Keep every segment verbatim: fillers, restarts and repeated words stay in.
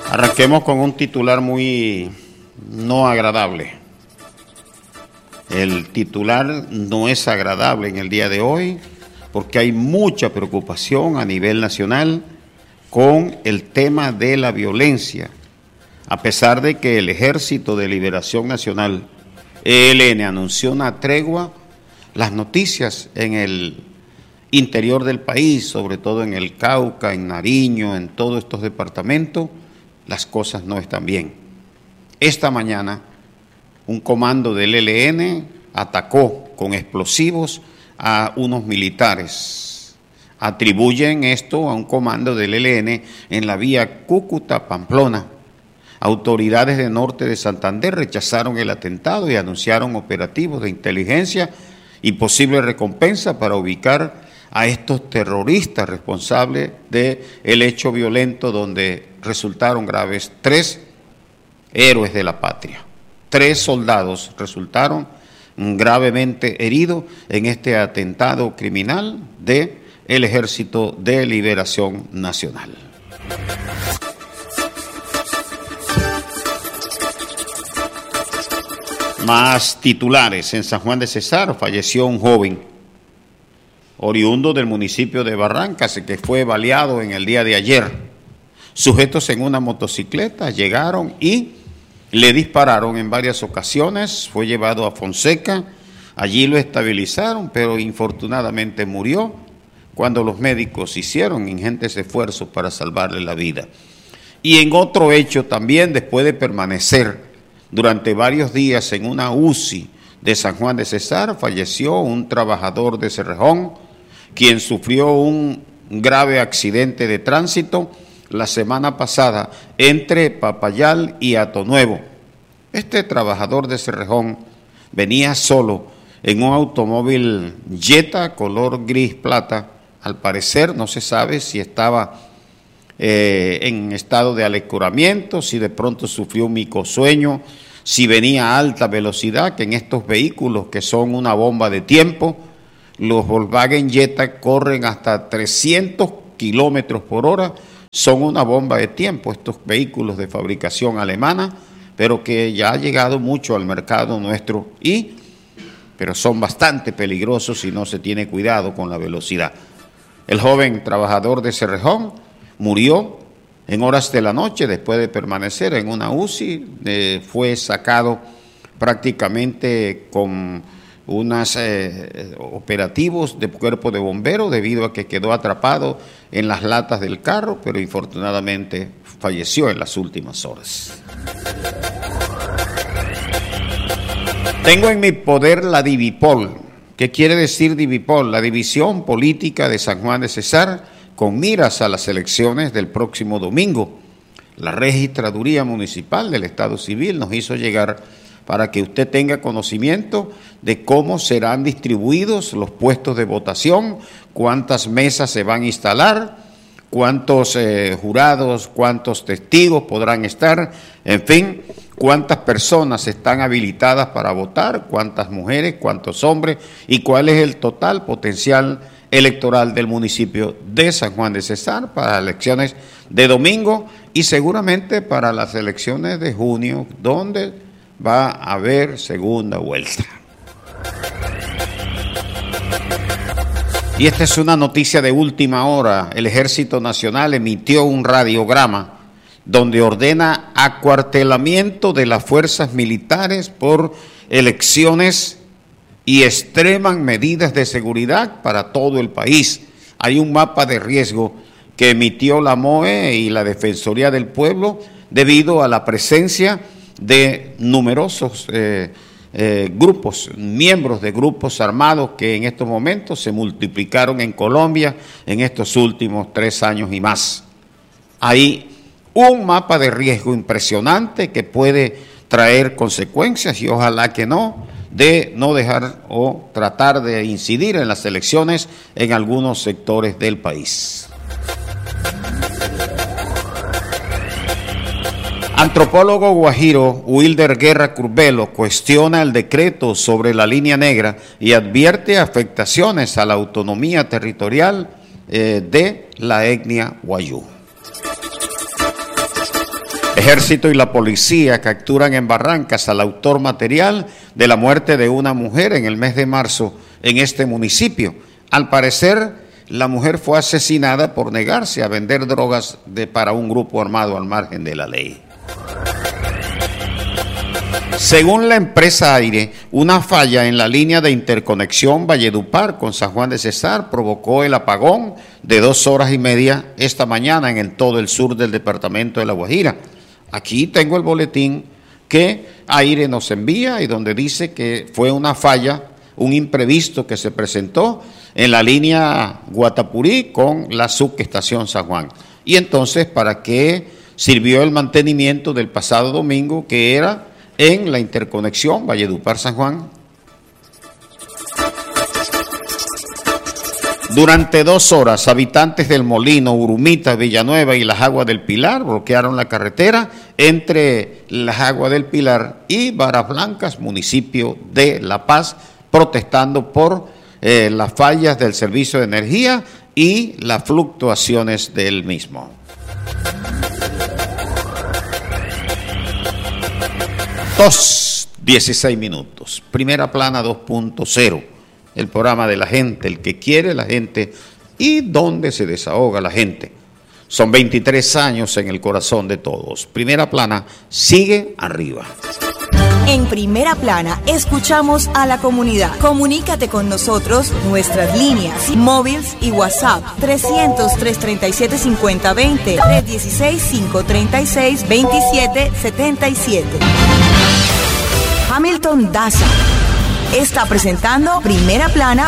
Arranquemos con un titular muy no agradable. El titular no es agradable en el día de hoy porque hay mucha preocupación a nivel nacional con el tema de la violencia. A pesar de que el Ejército de Liberación Nacional, E L N, anunció una tregua, las noticias en el interior del país, sobre todo en el Cauca, en Nariño, en todos estos departamentos, las cosas no están bien. Esta mañana, un comando del E L N atacó con explosivos a unos militares. Atribuyen esto a un comando del E L N en la vía Cúcuta-Pamplona. Autoridades del norte de Santander rechazaron el atentado y anunciaron operativos de inteligencia y posible recompensa para ubicar a estos terroristas responsables del hecho violento donde resultaron graves tres héroes de la patria. Tres soldados resultaron gravemente heridos en este atentado criminal del Ejército de Liberación Nacional. Más titulares. En San Juan de Cesar falleció un joven oriundo del municipio de Barrancas que fue baleado en el día de ayer. Sujetos en una motocicleta llegaron y le dispararon en varias ocasiones, fue llevado a Fonseca, allí lo estabilizaron, pero infortunadamente murió cuando los médicos hicieron ingentes esfuerzos para salvarle la vida. Y en otro hecho también, después de permanecer durante varios días en una U C I de San Juan de Cesar, falleció un trabajador de Cerrejón, quien sufrió un grave accidente de tránsito la semana pasada entre Papayal y Atonuevo. Este trabajador de Cerrejón venía solo en un automóvil Jetta color gris plata. Al parecer no se sabe si estaba eh, en estado de alecuramiento, si de pronto sufrió un micosueño, si venía a alta velocidad, que en estos vehículos que son una bomba de tiempo, los Volkswagen Jetta corren hasta trescientos kilómetros por hora, son una bomba de tiempo estos vehículos de fabricación alemana, pero que ya ha llegado mucho al mercado nuestro, y, pero son bastante peligrosos si no se tiene cuidado con la velocidad. El joven trabajador de Cerrejón murió en horas de la noche después de permanecer en una U C I, eh, fue sacado prácticamente con unos eh, operativos de cuerpo de bomberos debido a que quedó atrapado en las latas del carro, pero infortunadamente falleció en las últimas horas. Tengo en mi poder la Divipol. ¿Qué quiere decir Divipol? La División Política de San Juan de Cesar, con miras a las elecciones del próximo domingo. La Registraduría Municipal del Estado Civil nos hizo llegar para que usted tenga conocimiento de cómo serán distribuidos los puestos de votación, cuántas mesas se van a instalar, cuántos eh, jurados, cuántos testigos podrán estar, en fin, cuántas personas están habilitadas para votar, cuántas mujeres, cuántos hombres y cuál es el total potencial electoral del municipio de San Juan de Cesar para las elecciones de domingo y seguramente para las elecciones de junio, donde va a haber segunda vuelta. Y esta es una noticia de última hora. El Ejército Nacional emitió un radiograma donde ordena acuartelamiento de las fuerzas militares por elecciones y extreman medidas de seguridad para todo el país. Hay un mapa de riesgo que emitió la M O E y la Defensoría del Pueblo debido a la presencia de numerosos eh, eh, grupos, miembros de grupos armados que en estos momentos se multiplicaron en Colombia en estos últimos tres años y más. Hay un mapa de riesgo impresionante que puede traer consecuencias y ojalá que no, de no dejar o tratar de incidir en las elecciones en algunos sectores del país. Antropólogo guajiro Wilder Guerra Curbelo cuestiona el decreto sobre la línea negra y advierte afectaciones a la autonomía territorial eh, de la etnia wayuu. Ejército y la policía capturan en Barrancas al autor material de la muerte de una mujer en el mes de marzo en este municipio. Al parecer, la mujer fue asesinada por negarse a vender drogas de, para un grupo armado al margen de la ley. Según la empresa Aire, una falla en la línea de interconexión Valledupar con San Juan de Cesar provocó el apagón de dos horas y media esta mañana en el, todo el sur del departamento de La Guajira. Aquí tengo el boletín que Aire nos envía y donde dice que fue una falla, un imprevisto que se presentó en la línea Guatapurí con la subestación San Juan. Y entonces, ¿para qué sirvió el mantenimiento del pasado domingo, que era en la interconexión Valledupar-San Juan? Durante dos horas, habitantes del Molino, Urumita, Villanueva y las Aguas del Pilar bloquearon la carretera entre las Aguas del Pilar y Varas Blancas, municipio de La Paz, protestando por eh, las fallas del servicio de energía y las fluctuaciones del mismo. Dos, dieciséis minutos. Primera Plana dos punto cero. El programa de la gente, el que quiere la gente y donde se desahoga la gente. Son veintitrés años en el corazón de todos. Primera Plana sigue arriba. En Primera Plana escuchamos a la comunidad. Comunícate con nosotros, nuestras líneas, móviles y WhatsApp trescientos, trescientos treinta y siete, cincuenta veinte, trescientos dieciséis, cinco treinta y seis, veintisiete setenta y siete. Hamilton Daza está presentando Primera Plana.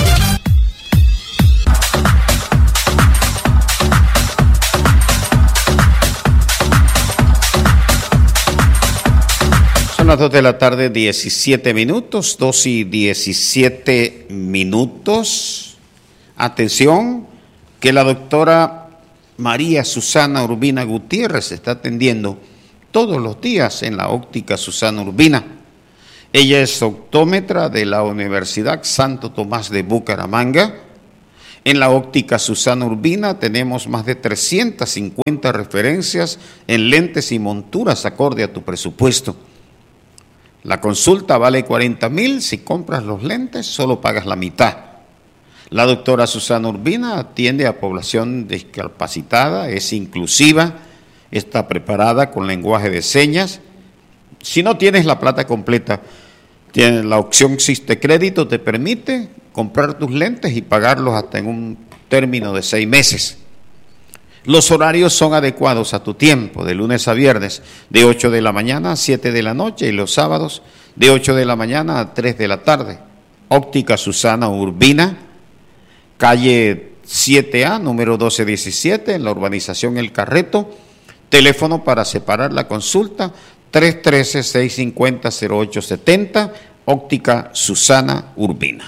Son las dos de la tarde, diecisiete minutos, dos y diecisiete minutos. Atención, que la doctora María Susana Urbina Gutiérrez está atendiendo todos los días en la óptica Susana Urbina. Ella es optómetra de la Universidad Santo Tomás de Bucaramanga. En la óptica Susana Urbina tenemos más de trescientas cincuenta referencias en lentes y monturas acorde a tu presupuesto. La consulta vale cuarenta mil, si compras los lentes solo pagas la mitad. La doctora Susana Urbina atiende a población discapacitada, es inclusiva, está preparada con lenguaje de señas. Si no tienes la plata completa, tienes la opción Xiste Crédito, te permite comprar tus lentes y pagarlos hasta en un término de seis meses. Los horarios son adecuados a tu tiempo, de lunes a viernes, de ocho de la mañana a siete de la noche, y los sábados de ocho de la mañana a tres de la tarde. Óptica Susana Urbina, calle siete A, número doce diecisiete, en la urbanización El Carreto. Teléfono para separar la consulta, tres uno tres, seis cinco cero, cero ocho siete cero, Óptica Susana Urbina.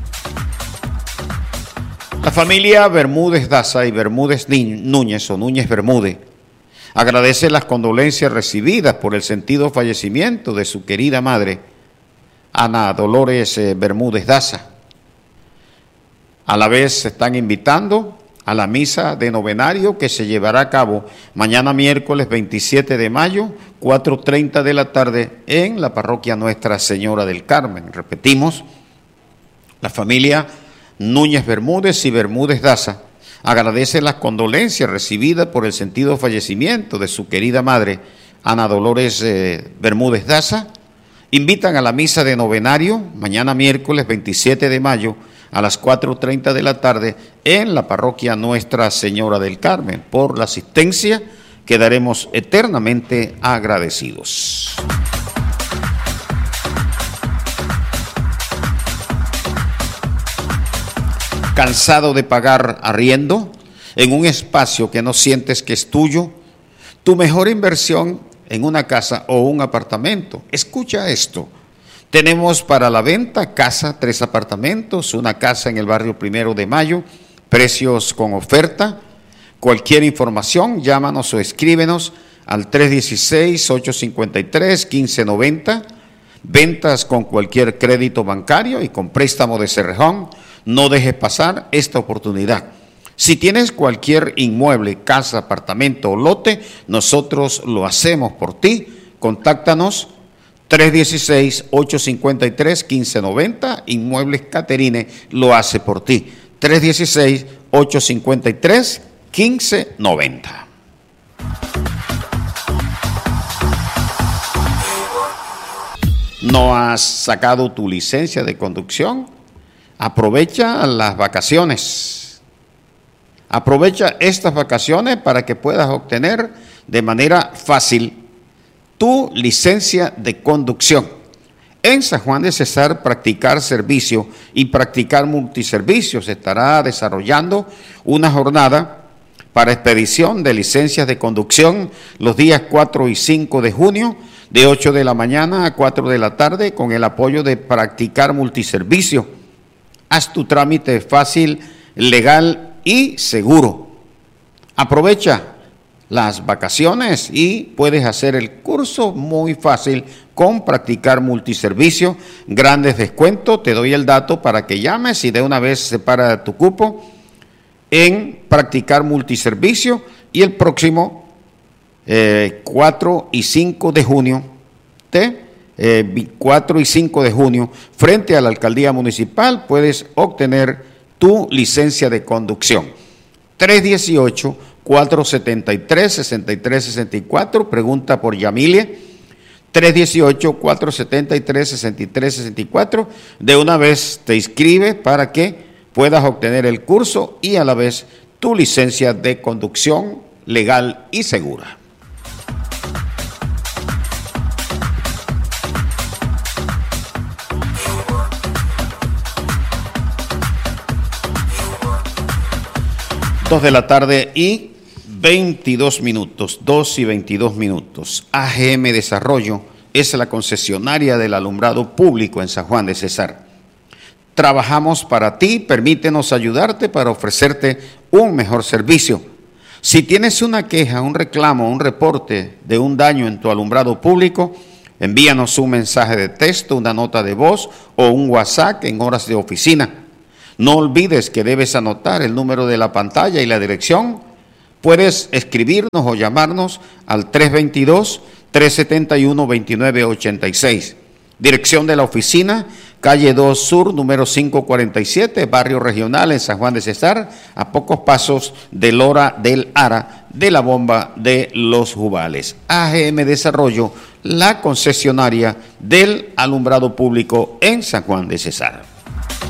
La familia Bermúdez Daza y Bermúdez Núñez o Núñez Bermúdez agradece las condolencias recibidas por el sentido fallecimiento de su querida madre, Ana Dolores Bermúdez Daza. A la vez se están invitando a la misa de novenario que se llevará a cabo mañana miércoles veintisiete de mayo, cuatro treinta de la tarde en la parroquia Nuestra Señora del Carmen. Repetimos, la familia Núñez Bermúdez y Bermúdez Daza agradece las condolencias recibidas por el sentido fallecimiento de su querida madre, Ana Dolores eh, Bermúdez Daza. Invitan a la misa de novenario mañana miércoles veintisiete de mayo a las cuatro treinta de la tarde en la parroquia Nuestra Señora del Carmen. Por la asistencia quedaremos eternamente agradecidos. ¿Cansado de pagar arriendo en un espacio que no sientes que es tuyo? Tu mejor inversión en una casa o un apartamento. Escucha esto. Tenemos para la venta casa, tres apartamentos, una casa en el barrio Primero de Mayo, precios con oferta. Cualquier información, llámanos o escríbenos al tres uno seis, ocho cinco tres, uno cinco nueve cero. Ventas con cualquier crédito bancario y con préstamo de Cerrejón. No dejes pasar esta oportunidad. Si tienes cualquier inmueble, casa, apartamento o lote, nosotros lo hacemos por ti. Contáctanos tres uno seis, ocho cinco tres, uno cinco nueve cero. Inmuebles Caterine lo hace por ti. tres uno seis, ocho cinco tres, uno cinco nueve cero. ¿No has sacado tu licencia de conducción? Aprovecha las vacaciones. Aprovecha estas vacaciones para que puedas obtener de manera fácil tu licencia de conducción. En San Juan de Cesar, Practicar Servicio y Practicar Multiservicios estará desarrollando una jornada para expedición de licencias de conducción los días cuatro y cinco de junio, de ocho de la mañana a cuatro de la tarde, con el apoyo de Practicar Multiservicio. Haz tu trámite fácil, legal y seguro. Aprovecha las vacaciones y puedes hacer el curso muy fácil con Practicar Multiservicio. Grandes descuentos, te doy el dato para que llames y de una vez separa tu cupo en Practicar Multiservicio. Y el próximo eh, cuatro y cinco de junio, de, eh, cuatro y cinco de junio, frente a la Alcaldía Municipal, puedes obtener tu licencia de conducción. tres uno ocho, cuatro siete tres, seis tres seis cuatro, pregunta por Yamilie. tres uno ocho, cuatro siete tres, seis tres seis cuatro. De una vez te inscribes para que puedas obtener el curso y a la vez tu licencia de conducción legal y segura. Dos de la tarde y veintidós minutos, dos y veintidós minutos. A G M Desarrollo es la concesionaria del alumbrado público en San Juan de Cesar. Trabajamos para ti, permítenos ayudarte para ofrecerte un mejor servicio. Si tienes una queja, un reclamo, un reporte de un daño en tu alumbrado público, envíanos un mensaje de texto, una nota de voz o un WhatsApp en horas de oficina. No olvides que debes anotar el número de la pantalla y la dirección. Puedes escribirnos o llamarnos al tres dos dos, tres siete uno, dos nueve ocho seis. Dirección de la oficina, calle dos Sur, número quinientos cuarenta y siete, barrio regional en San Juan de Cesar, a pocos pasos de Lora del Ara, de la bomba de Los Jubales. A G M Desarrollo, la concesionaria del alumbrado público en San Juan de Cesar.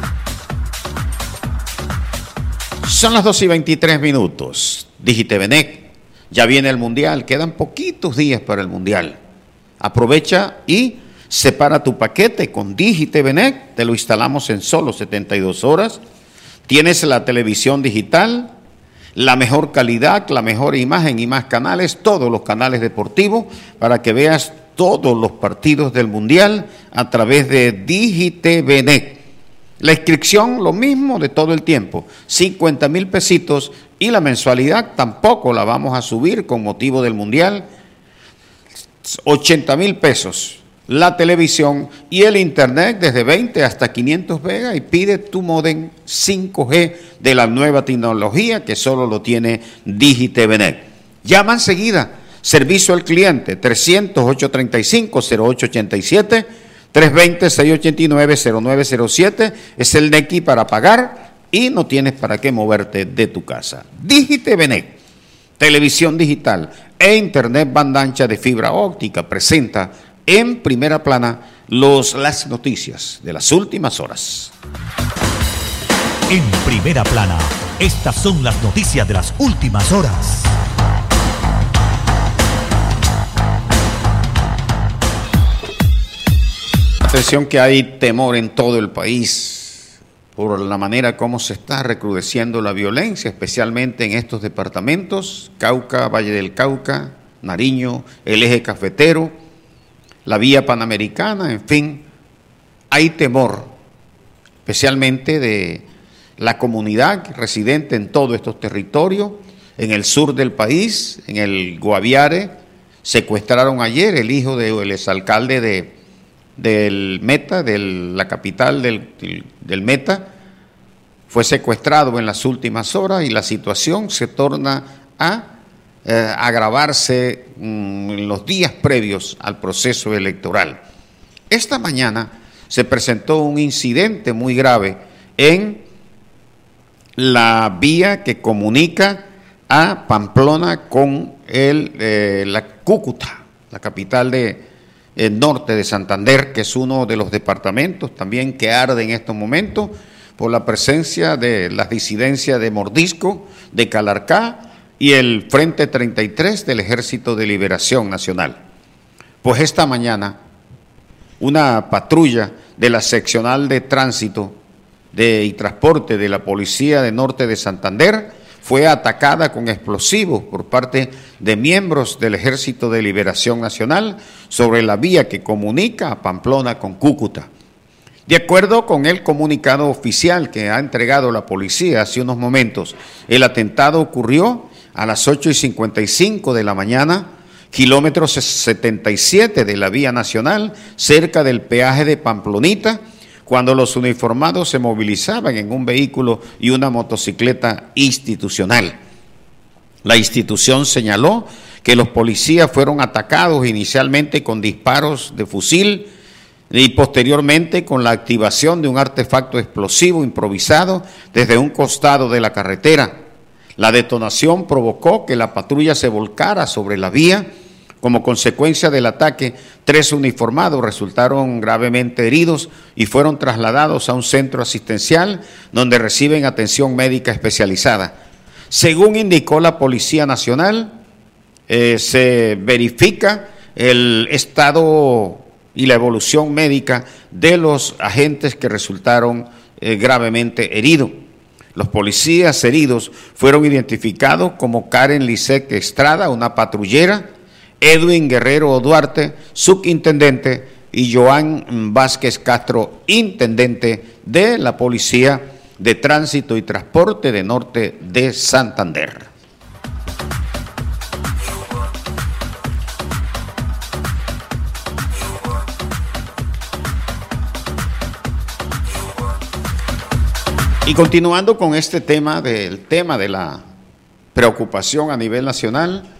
Son las dos y veintitrés minutos. Digitevenec, ya viene el Mundial, quedan poquitos días para el Mundial. Aprovecha y separa tu paquete con Digitevenec, te lo instalamos en solo setenta y dos horas. Tienes la televisión digital, la mejor calidad, la mejor imagen y más canales, todos los canales deportivos, para que veas todos los partidos del Mundial a través de Digitevenec. La inscripción, lo mismo de todo el tiempo, cincuenta mil pesitos, y la mensualidad tampoco la vamos a subir con motivo del Mundial, ochenta mil pesos. La televisión y el internet desde veinte hasta quinientos megas, y pide tu módem cinco G de la nueva tecnología que solo lo tiene Digitevenec. Llama enseguida, servicio al cliente, trescientos, ochocientos treinta y cinco, cero ocho ochenta y siete, tres dos cero, seis ocho nueve, cero nueve cero siete, es el Nequi para pagar y no tienes para qué moverte de tu casa. Digitevenec, televisión digital e internet banda ancha de fibra óptica, presenta en primera plana los, las noticias de las últimas horas. En primera plana, estas son las noticias de las últimas horas. Atención que hay temor en todo el país por la manera como se está recrudeciendo la violencia, especialmente en estos departamentos, Cauca, Valle del Cauca, Nariño, el eje cafetero, la vía panamericana, en fin, hay temor, especialmente de la comunidad residente en todos estos territorios. En el sur del país, en el Guaviare, secuestraron ayer el hijo del exalcalde de del Meta, de la capital del, del Meta, fue secuestrado en las últimas horas y la situación se torna a eh, agravarse mm, en los días previos al proceso electoral. Esta mañana se presentó un incidente muy grave en la vía que comunica a Pamplona con el, eh, la Cúcuta, la capital de eh, norte de Santander, que es uno de los departamentos también que arde en estos momentos por la presencia de las disidencias de Mordisco, de Calarcá y el Frente treinta y tres del Ejército de Liberación Nacional. Pues esta mañana una patrulla de la seccional de tránsito de, y transporte de la Policía de Norte de Santander fue atacada con explosivos por parte de miembros del Ejército de Liberación Nacional sobre la vía que comunica a Pamplona con Cúcuta. De acuerdo con el comunicado oficial que ha entregado la policía hace unos momentos, el atentado ocurrió a las ocho y cincuenta y cinco de la mañana, kilómetro setenta y siete de la vía nacional, cerca del peaje de Pamplonita, cuando los uniformados se movilizaban en un vehículo y una motocicleta institucional. La institución señaló que los policías fueron atacados inicialmente con disparos de fusil y posteriormente con la activación de un artefacto explosivo improvisado desde un costado de la carretera. La detonación provocó que la patrulla se volcara sobre la vía. Como consecuencia del ataque, tres uniformados resultaron gravemente heridos y fueron trasladados a un centro asistencial donde reciben atención médica especializada. Según indicó la Policía Nacional, eh, se verifica el estado y la evolución médica de los agentes que resultaron eh, gravemente heridos. Los policías heridos fueron identificados como Karen Lisek Estrada, una patrullera, Edwin Guerrero Duarte, subintendente, y Joan Vázquez Castro, intendente de la Policía de Tránsito y Transporte de Norte de Santander. Y continuando con este tema del tema de la preocupación a nivel nacional,